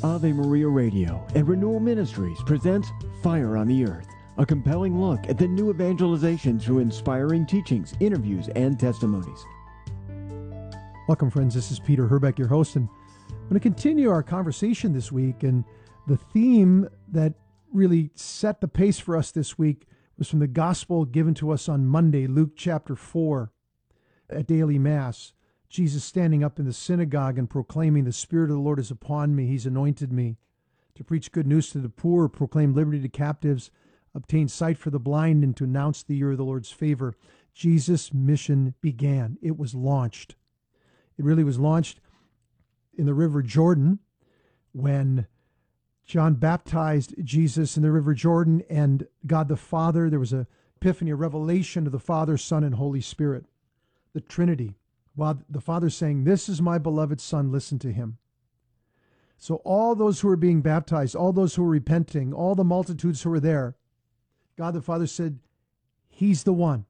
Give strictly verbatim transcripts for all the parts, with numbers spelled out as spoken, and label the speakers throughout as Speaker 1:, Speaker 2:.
Speaker 1: Ave Maria Radio and Renewal Ministries presents Fire on the Earth, a compelling look at the new evangelization through inspiring teachings, interviews, and testimonies.
Speaker 2: Welcome, friends. This is Peter Herbeck, your host, and I'm going to continue our conversation this week. And the theme that really set the pace for us this week was from the gospel given to us on Monday, Luke chapter four, at daily Mass. Jesus standing up in the synagogue and proclaiming, "The Spirit of the Lord is upon me. He's anointed me to preach good news to the poor, proclaim liberty to captives, obtain sight for the blind, and to announce the year of the Lord's favor." Jesus' mission began. It was launched. It really was launched in the River Jordan when John baptized Jesus in the River Jordan, and God the Father, there was a epiphany, a revelation of the Father, Son, and Holy Spirit, the Trinity. While the Father saying, "This is my beloved Son, listen to him." So all those who were being baptized, all those who were repenting, all the multitudes who were there, God the Father said, "He's the one.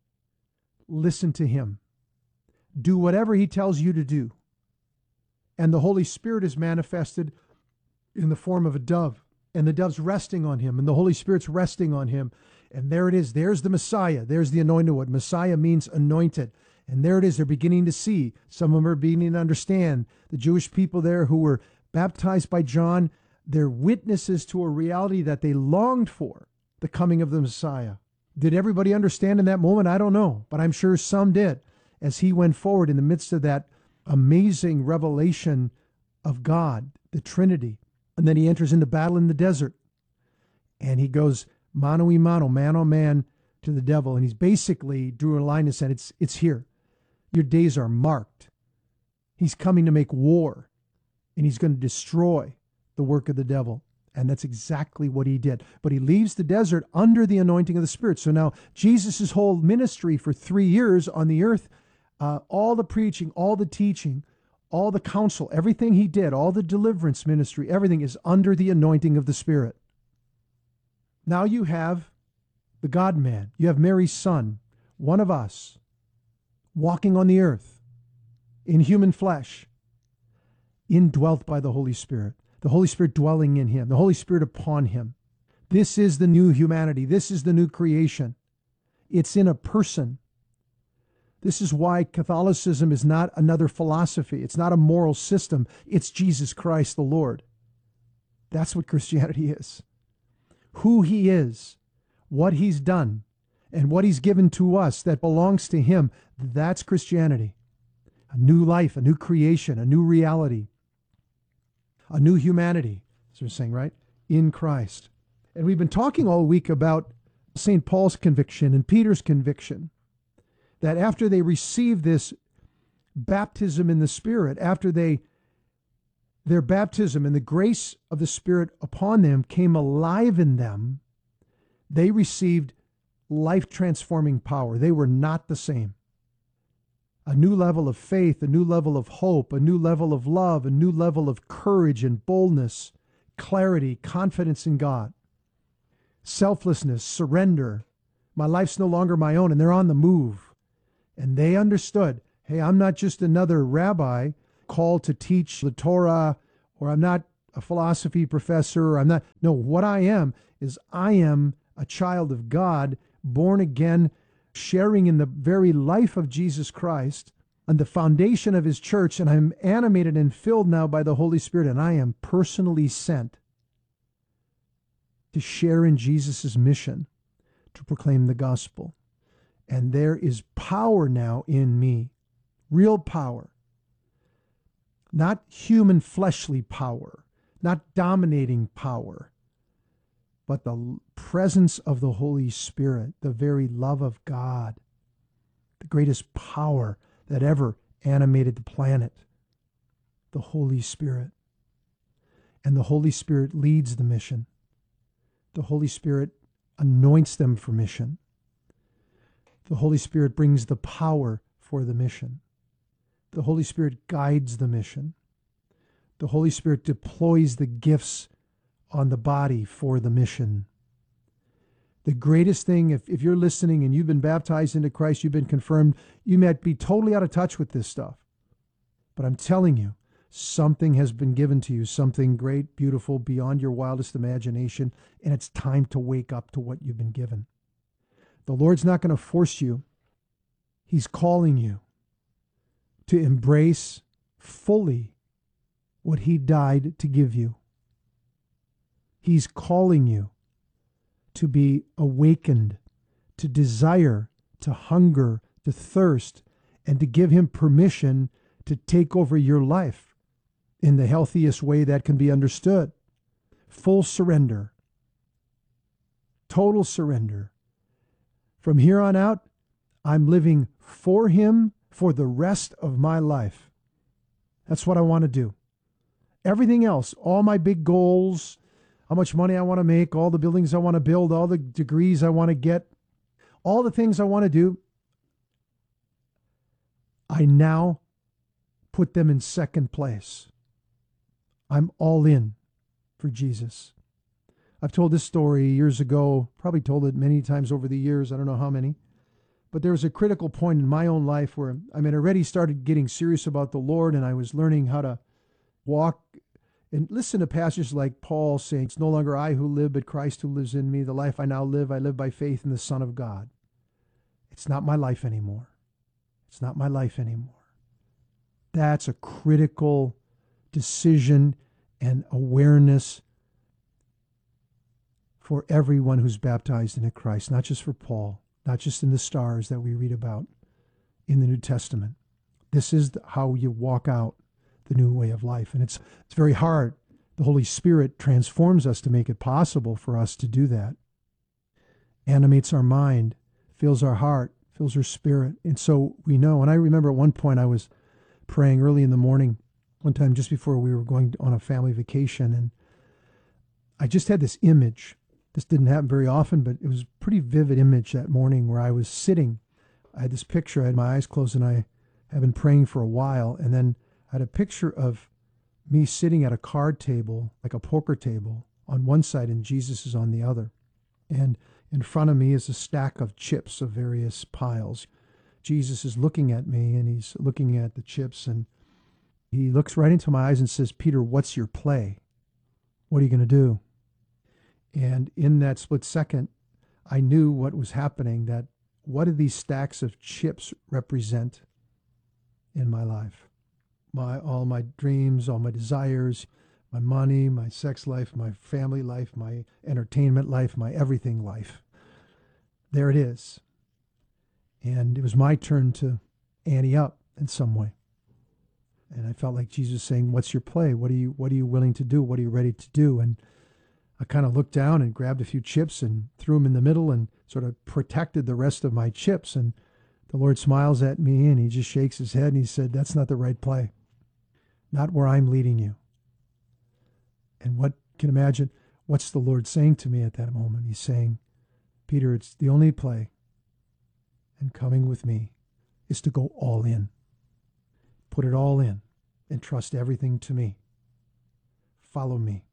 Speaker 2: Listen to him. Do whatever he tells you to do." And the Holy Spirit is manifested in the form of a dove, and the dove's resting on him, and the Holy Spirit's resting on him. And there it is. There's the Messiah. There's the anointed one. Messiah means anointed. And there it is. They're beginning to see. Some of them are beginning to understand. The Jewish people there who were baptized by John, they're witnesses to a reality that they longed for, the coming of the Messiah. Did everybody understand in that moment? I don't know, but I'm sure some did, as he went forward in the midst of that amazing revelation of God, the Trinity. And then he enters into battle in the desert, and he goes mano a mano, man on man, to the devil. And he's basically drew a line and said, it's, it's here. Your days are marked. He's coming to make war, and he's going to destroy the work of the devil. And that's exactly what he did. But he leaves the desert under the anointing of the Spirit. So now Jesus' whole ministry for three years on the earth, uh, all the preaching, all the teaching, all the counsel, everything he did, all the deliverance ministry, everything is under the anointing of the Spirit. Now you have the God-man. You have Mary's son, one of us, walking on the earth in human flesh, indwelt by the Holy Spirit, the Holy Spirit dwelling in him, the Holy Spirit upon him. This is the new humanity. This is the new creation. It's in a person. This is why Catholicism is not another philosophy. It's not a moral system. It's Jesus Christ the Lord. That's what Christianity is. Who he is, what he's done, and what he's given to us that belongs to him, that's Christianity. A new life, a new creation, a new reality, a new humanity, as we're saying, right? In Christ. And we've been talking all week about Saint Paul's conviction and Peter's conviction that after they received this baptism in the Spirit, after they their baptism and the grace of the Spirit upon them came alive in them, they received life-transforming power. They were not the same. A new level of faith, a new level of hope, a new level of love, a new level of courage and boldness, clarity, confidence in God, selflessness, surrender. My life's no longer my own, and they're on the move. And they understood, hey, I'm not just another rabbi called to teach the Torah, or I'm not a philosophy professor, or I'm not. No, what I am is I am a child of God, born again, sharing in the very life of Jesus Christ and the foundation of his church, and I'm animated and filled now by the Holy Spirit, and I am personally sent to share in Jesus' mission, to proclaim the gospel. And there is power now in me, real power, not human fleshly power, not dominating power, but the presence of the Holy Spirit, the very love of God, the greatest power that ever animated the planet, the Holy Spirit. And the Holy Spirit leads the mission. The Holy Spirit anoints them for mission. The Holy Spirit brings the power for the mission. The Holy Spirit guides the mission. The Holy Spirit deploys the gifts on the body for the mission. The greatest thing, if, if you're listening and you've been baptized into Christ, you've been confirmed, you might be totally out of touch with this stuff. But I'm telling you, Something has been given to you, something great, beautiful, beyond your wildest imagination, and it's time to wake up to what you've been given. The Lord's not going to force you. He's calling you to embrace fully what He died to give you. He's calling you to be awakened, to desire, to hunger, to thirst, and to give Him permission to take over your life in the healthiest way that can be understood. Full surrender. Total surrender. From here on out, I'm living for Him for the rest of my life. That's what I want to do. Everything else, all my big goals, how much money I want to make, all the buildings I want to build, all the degrees I want to get, all the things I want to do, I now put them in second place. I'm all in for Jesus. I've told this story years ago, probably told it many times over the years, I don't know how many. But there was a critical point in my own life where, I mean, I already started getting serious about the Lord, and I was learning how to walk and listen to passages like Paul saying, it's no longer I who live, but Christ who lives in me. The life I now live, I live by faith in the Son of God. It's not my life anymore. It's not my life anymore. That's a critical decision and awareness for everyone who's baptized into Christ, not just for Paul, not just in the stars that we read about in the New Testament. This is how you walk out the new way of life. And it's it's very hard. The Holy Spirit transforms us to make it possible for us to do that. Animates our mind, fills our heart, fills our spirit. And so we know. And I remember at one point I was praying early in the morning, one time just before we were going on a family vacation, and I just had this image. This didn't happen very often, but it was a pretty vivid image that morning where I was sitting. I had this picture, I had my eyes closed, and I had been praying for a while, and then I had a picture of me sitting at a card table, like a poker table, on one side, and Jesus is on the other. And in front of me is a stack of chips of various piles. Jesus is looking at me, and he's looking at the chips, and he looks right into my eyes and says, Peter, what's your play? What are you going to do? And in that split second, I knew what was happening, that what do these stacks of chips represent in my life? My all my dreams, all my desires, my money, my sex life, my family life, my entertainment life, my everything life. There it is. And it was my turn to ante up in some way. And I felt like Jesus saying, what's your play? What are you what are you willing to do? What are you ready to do? And I kind of looked down and grabbed a few chips and threw them in the middle and sort of protected the rest of my chips. And the Lord smiles at me and he just shakes his head and he said, that's not the right play. Not where I'm leading you. And what can imagine, what's the Lord saying to me at that moment? He's saying, Peter, it's the only play. And coming with me is to go all in. Put it all in and trust everything to me. Follow me.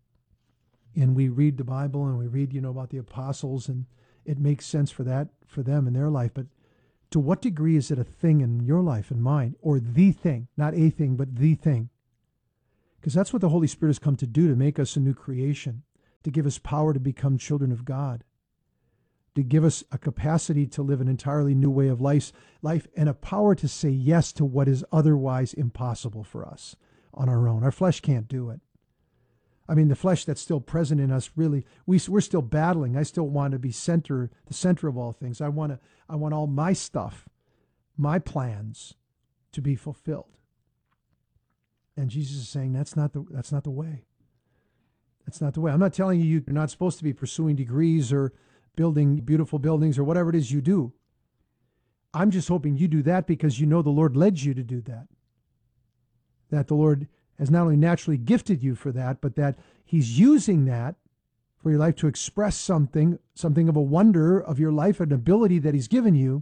Speaker 2: And we read the Bible and we read, you know, about the apostles, and it makes sense for that, for them in their life. But to what degree is it a thing in your life and mine, or the thing, not a thing, but the thing? Because that's what the Holy Spirit has come to do, to make us a new creation, to give us power to become children of God, to give us a capacity to live an entirely new way of life, life and a power to say yes to what is otherwise impossible for us on our own. Our flesh can't do it. I mean, the flesh that's still present in us, really, we, we're still battling. I still want to be center, the center of all things. I want to, I want all my stuff, my plans to be fulfilled. And Jesus is saying, that's not the, that's not the way. That's not the way. I'm not telling you you're not supposed to be pursuing degrees or building beautiful buildings or whatever it is you do. I'm just hoping you do that because you know the Lord led you to do that. That the Lord has not only naturally gifted you for that, but that he's using that for your life to express something, something of a wonder of your life, an ability that he's given you.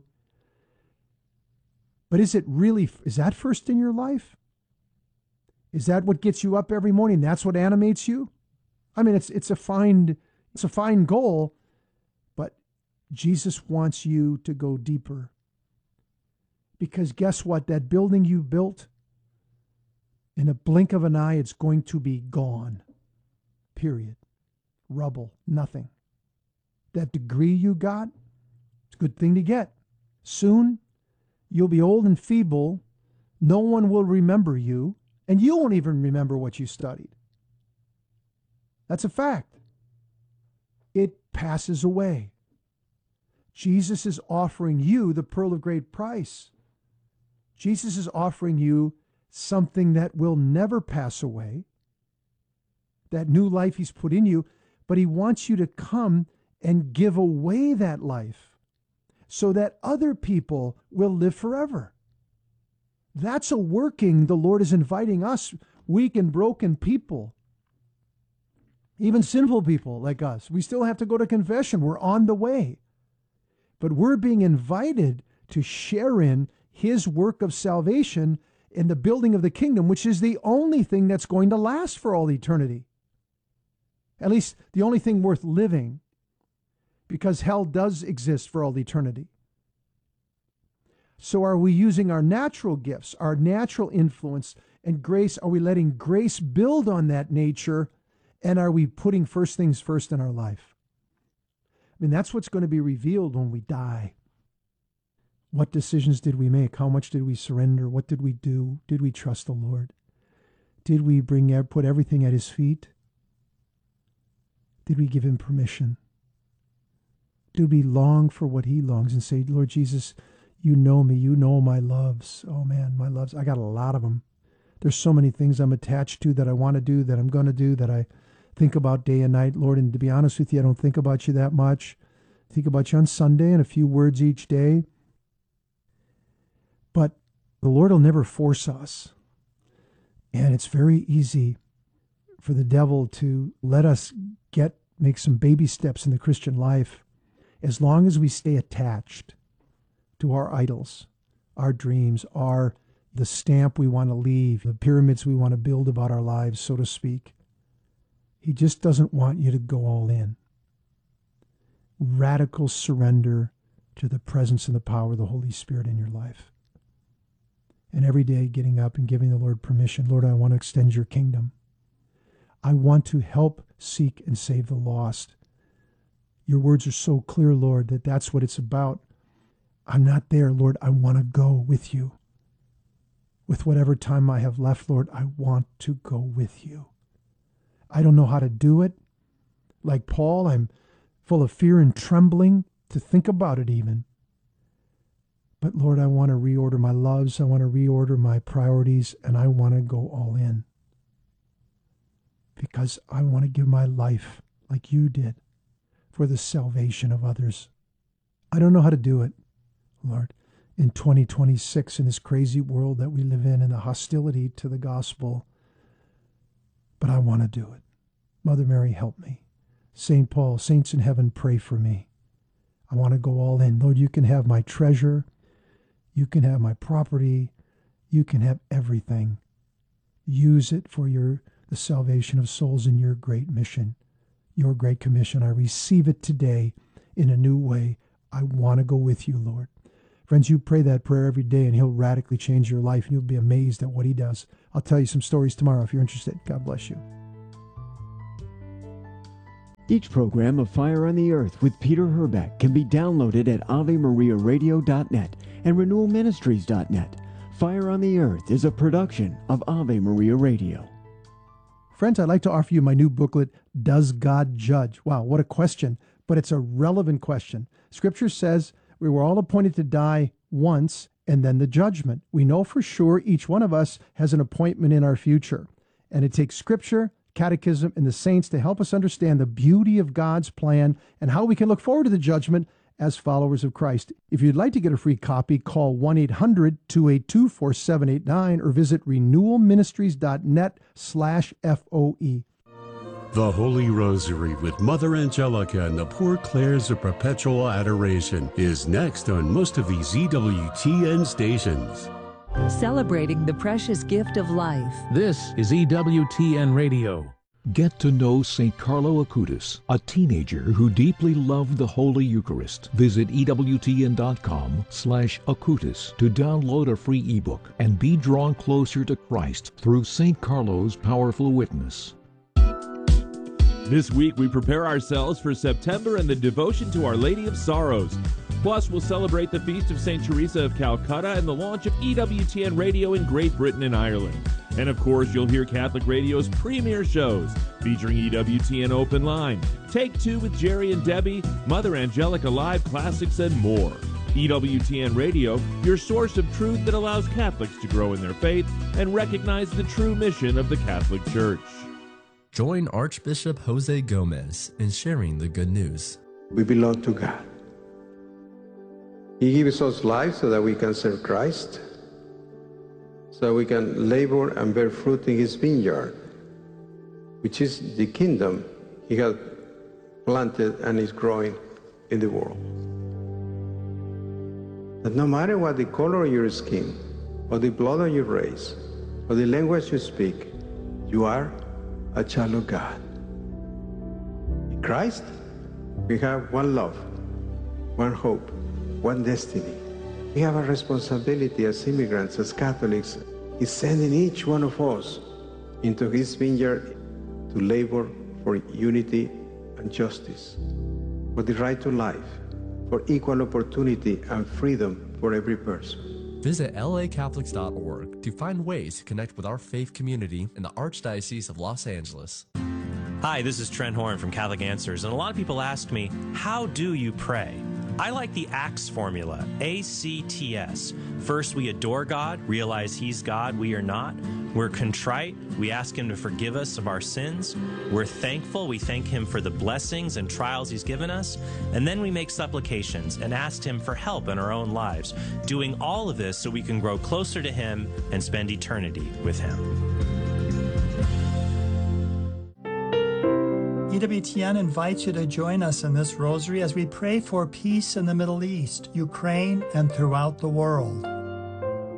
Speaker 2: But is it really, is that first in your life? Is that what gets you up every morning? That's what animates you? I mean, it's it's a fine, it's a fine goal, but Jesus wants you to go deeper. Because guess what? That building you built, In a blink of an eye, it's going to be gone. Period. Rubble. Nothing. That degree you got, it's a good thing to get. Soon, you'll be old and feeble. No one will remember you, and you won't even remember what you studied. That's a fact. It passes away. Jesus is offering you the pearl of great price. Jesus is offering you something that will never pass away, that new life he's put in you, but he wants you to come and give away that life so that other people will live forever. That's a working the Lord is inviting us, weak and broken people, even sinful people like us. We still have to go to confession. We're on the way. But we're being invited to share in his work of salvation in the building of the kingdom, which is the only thing that's going to last for all eternity. At least the only thing worth living, because hell does exist for all eternity. So are we using our natural gifts, our natural influence and grace? Are we letting grace build on that nature? And are we putting first things first in our life? I mean, that's what's going to be revealed when we die. What decisions did we make? How much did we surrender? What did we do? Did we trust the Lord? Did we bring put everything at his feet? Did we give him permission? Did we long for what he longs and say, Lord Jesus, you know me, you know my loves. Oh man, my loves, I got a lot of them. There's so many things I'm attached to that I want to do, that I'm going to do, that I think about day and night, Lord. And to be honest with you, I don't think about you that much. I think about you on Sunday and a few words each day. But the Lord will never force us. And it's very easy for the devil to let us get, make some baby steps in the Christian life as long as we stay attached to our idols, our dreams, our the stamp we want to leave, the pyramids we want to build about our lives, so to speak. He just doesn't want you to go all in. Radical surrender to the presence and the power of the Holy Spirit in your life. And every day getting up and giving the Lord permission. Lord, I want to extend your kingdom. I want to help seek and save the lost. Your words are so clear, Lord, that that's what it's about. I'm not there, Lord. I want to go with you. With whatever time I have left, Lord, I want to go with you. I don't know how to do it. Like Paul, I'm full of fear and trembling to think about it even. But Lord, I want to reorder my loves. I want to reorder my priorities, and I want to go all in. Because I want to give my life like you did for the salvation of others. I don't know how to do it, Lord, in twenty twenty-six, in this crazy world that we live in, and the hostility to the gospel. But I want to do it. Mother Mary, help me. Saint Paul, saints in heaven, pray for me. I want to go all in. Lord, you can have my treasure. You can have my property. You can have everything. Use it for your the salvation of souls in your great mission, your great commission. I receive it today in a new way. I want to go with you, Lord. Friends, you pray that prayer every day, and he'll radically change your life, and you'll be amazed at what he does. I'll tell you some stories tomorrow if you're interested. God bless you.
Speaker 1: Each program of Fire on the Earth with Peter Herbeck can be downloaded at ave maria radio dot net and renewal ministries dot net. Fire on the Earth is a production of Ave Maria Radio.
Speaker 2: Friends, I'd like to offer you my new booklet, Does God Judge? Wow, what a question, but it's a relevant question. Scripture says we were all appointed to die once and then the judgment. We know for sure each one of us has an appointment in our future. And it takes Scripture, Catechism, and the saints to help us understand the beauty of God's plan and how we can look forward to the judgment as followers of Christ. If you'd like to get a free copy, call one eight hundred two eight two four seven eight nine or visit renewal ministries dot net slash F O E.
Speaker 3: The Holy Rosary with Mother Angelica and the Poor Clares of Perpetual Adoration is next on most of these E W T N stations.
Speaker 4: Celebrating the precious gift of life.
Speaker 5: This is E W T N Radio.
Speaker 4: Get to know Saint Carlo Acutis, a teenager who deeply loved the Holy Eucharist. Visit E W T N dot com slash Acutis to download a free ebook and be drawn closer to Christ through Saint Carlo's powerful witness.
Speaker 5: This week we prepare ourselves for September and the devotion to Our Lady of Sorrows. Plus, we'll celebrate the feast of Saint Teresa of Calcutta and the launch of E W T N Radio in Great Britain and Ireland. And of course, you'll hear Catholic Radio's premier shows featuring E W T N Open Line, Take Two with Jerry and Debbie, Mother Angelica Live Classics, and more. E W T N Radio, your source of truth that allows Catholics to grow in their faith and recognize the true mission of the Catholic Church.
Speaker 6: Join Archbishop Jose Gomez in sharing the good news.
Speaker 7: We belong to God. He gives us life so that we can serve Christ, so we can labor and bear fruit in His vineyard, which is the kingdom He has planted and is growing in the world. That no matter what the color of your skin, or the blood of your race, or the language you speak, you are a child of God. In Christ, we have one love, one hope, one destiny. We have a responsibility as immigrants, as Catholics. He's sending each one of us into His vineyard to labor for unity and justice, for the right to life, for equal opportunity and freedom for every person.
Speaker 6: Visit L A Catholics dot org to find ways to connect with our faith community in the Archdiocese of Los Angeles.
Speaker 8: Hi, this is Trent Horn from Catholic Answers, and a lot of people ask me, how do you pray? I like the ACTS formula, A C T S. First, we adore God, realize He's God, we are not. We're contrite, we ask Him to forgive us of our sins. We're thankful, we thank Him for the blessings and trials He's given us. And then we make supplications and ask Him for help in our own lives, doing all of this so we can grow closer to Him and spend eternity with Him.
Speaker 9: E W T N invites you to join us in this rosary as we pray for peace in the Middle East, Ukraine, and throughout the world.